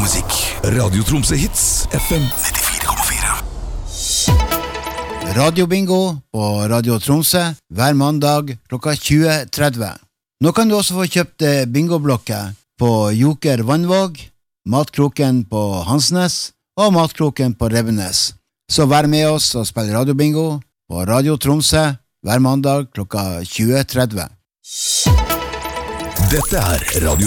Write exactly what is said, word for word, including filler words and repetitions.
musikk. Radio Tromsø Hits, F M nittifire komma fire. Radio Bingo på Radio Tromsø hver mandag klokka tjue tretti. Nå kan du også få kjøpt bingoblokker på Joker Vannvåg, Matkroken på Hansnes og Matkroken på Revenes. Så vær med oss og spill Radio Bingo på Radio Tromsø hver mandag klokka tjue tretti. Dette er Radio